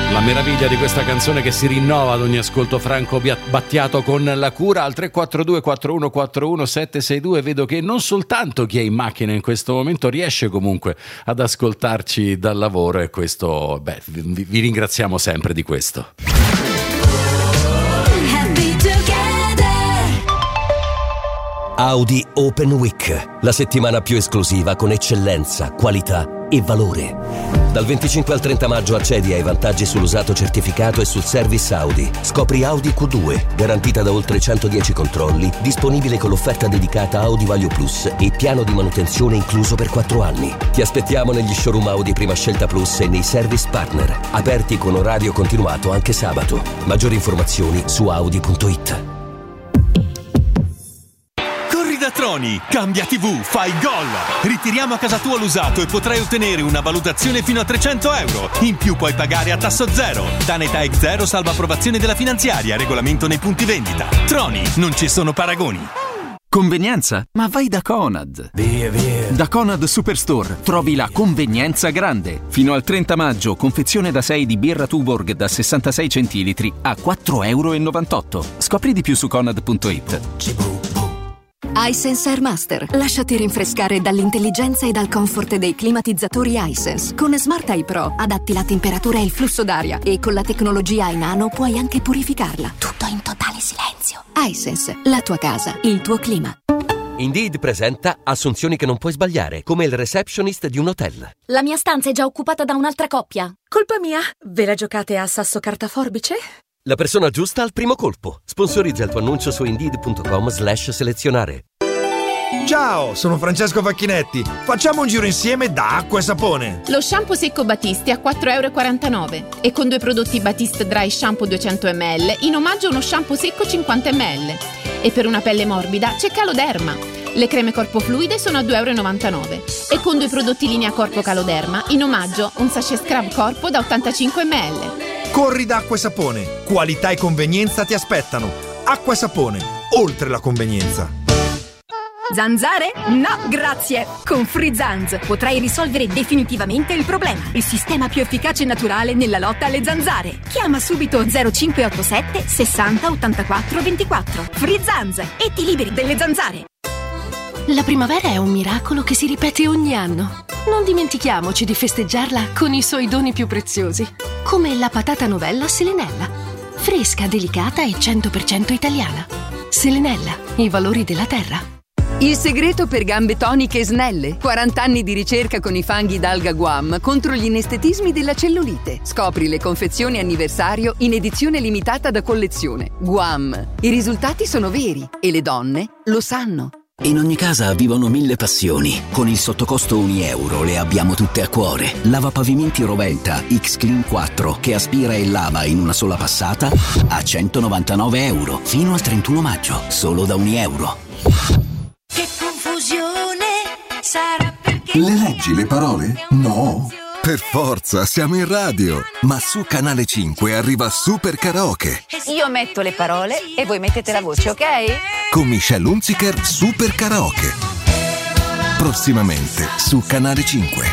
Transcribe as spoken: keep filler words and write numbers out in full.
La meraviglia di questa canzone che si rinnova ad ogni ascolto, Franco Battiato con La Cura al tre quattro due quattro uno quattro uno sette sei due. Vedo che non soltanto chi è in macchina in questo momento riesce comunque ad ascoltarci dal lavoro, e questo, beh, vi, vi ringraziamo sempre di questo. Audi Open Week, la settimana più esclusiva con eccellenza, qualità e valore. Dal venticinque al trenta maggio accedi ai vantaggi sull'usato certificato e sul service Audi. Scopri Audi Q due, garantita da oltre centodieci controlli, disponibile con l'offerta dedicata Audi Value Plus e piano di manutenzione incluso per quattro anni. Ti aspettiamo negli showroom Audi Prima Scelta Plus e nei service partner, aperti con orario continuato anche sabato. Maggiori informazioni su audi punto it. Da Troni, cambia tivù, fai gol! Ritiriamo a casa tua l'usato e potrai ottenere una valutazione fino a trecento euro. In più puoi pagare a tasso zero. Danetà zero, salva approvazione della finanziaria, regolamento nei punti vendita. Troni, non ci sono paragoni. Convenienza? Ma vai da Conad. Via, via. Da Conad Superstore trovi la convenienza grande. Fino al trenta maggio, confezione da sei di birra Tuborg da sessantasei centilitri a quattro virgola novantotto euro. Scopri di più su conad punto it. iSense Airmaster. Lasciati rinfrescare dall'intelligenza e dal comfort dei climatizzatori iSense. Con Smart Eye Pro adatti la temperatura e il flusso d'aria e con la tecnologia iNano puoi anche purificarla. Tutto in totale silenzio. iSense, la tua casa, il tuo clima. Indeed presenta assunzioni che non puoi sbagliare, come il receptionist di un hotel. La mia stanza è già occupata da un'altra coppia. Colpa mia? Ve la giocate a sasso carta forbice? La persona giusta al primo colpo. Sponsorizza il tuo annuncio su indeed punto com slash selezionare. Ciao, sono Francesco Facchinetti. Facciamo un giro insieme da Acqua e Sapone. Lo shampoo secco Batiste a quattro virgola quarantanove euro e con due prodotti Batiste Dry Shampoo duecento millilitri in omaggio uno shampoo secco cinquanta millilitri. E per una pelle morbida c'è Caloderma. Le creme corpo fluide sono a due virgola novantanove euro e con due prodotti linea corpo Caloderma in omaggio un sachet scrub corpo da ottantacinque millilitri. Corri da Acqua e Sapone. Qualità e convenienza ti aspettano. Acqua e Sapone, oltre la convenienza. Zanzare? No, grazie! Con Free Zanz potrai risolvere definitivamente il problema. Il sistema più efficace e naturale nella lotta alle zanzare. Chiama subito zero cinque otto sette sessanta ottantaquattro ventiquattro. Free Zanz e ti liberi delle zanzare. La primavera è un miracolo che si ripete ogni anno. Non dimentichiamoci di festeggiarla con i suoi doni più preziosi, come la patata novella Selenella. Fresca, delicata e cento per cento italiana. Selenella, i valori della terra. Il segreto per gambe toniche e snelle. quaranta anni di ricerca con i fanghi d'alga Guam contro gli inestetismi della cellulite. Scopri le confezioni anniversario in edizione limitata da collezione. Guam. I risultati sono veri e le donne lo sanno. In ogni casa vivono mille passioni. Con il sottocosto un euro le abbiamo tutte a cuore. Lavapavimenti Rovelta X-Clean quattro che aspira e lava in una sola passata a centonovantanove euro. Fino al trentuno maggio, solo da un euro. Che confusione sarà perché... Le leggi le parole? No. Per forza, siamo in radio. Ma su Canale cinque arriva Super Karaoke. Io metto le parole e voi mettete la voce, ok? Con Michelle Hunziker, Super Karaoke. Prossimamente su Canale cinque.